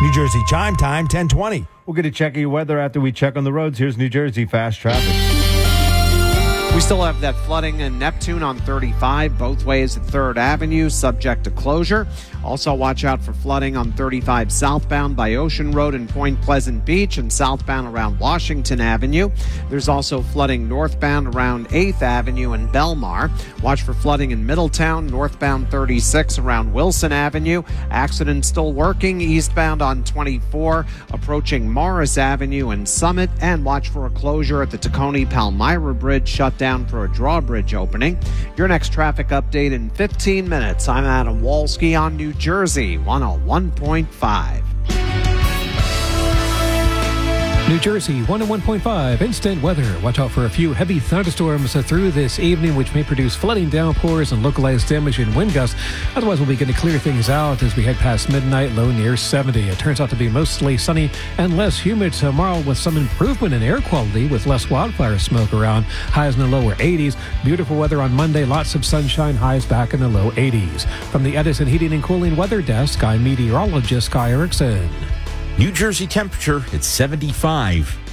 New Jersey Chime Time, 10:20. We'll get a check of your weather after we check on the roads. Here's New Jersey Fast Traffic. We still have that flooding in Neptune on 35, both ways at 3rd Avenue, subject to closure. Also, watch out for flooding on 35 southbound by Ocean Road in Point Pleasant Beach and southbound around Washington Avenue. There's also flooding northbound around 8th Avenue and Belmar. Watch for flooding in Middletown, northbound 36 around Wilson Avenue. Accident still working eastbound on 24, approaching Morris Avenue and Summit. And watch for a closure at the Tacony-Palmyra Bridge, shut down for a drawbridge opening. Your next traffic update in 15 minutes. I'm Adam Walski on New Jersey 101.5. New Jersey 101.5 instant weather. Watch out for a few heavy thunderstorms through this evening, which may produce flooding downpours and localized damage in wind gusts. Otherwise, we'll begin to clear things out as we head past midnight, low near 70. It turns out to be mostly sunny and less humid tomorrow with some improvement in air quality with less wildfire smoke around. Highs in the lower 80s. Beautiful weather on Monday. Lots of sunshine. Highs back in the low 80s. From the Edison Heating and Cooling Weather Desk, I'm meteorologist Guy Erickson. New Jersey temperature, it's 75.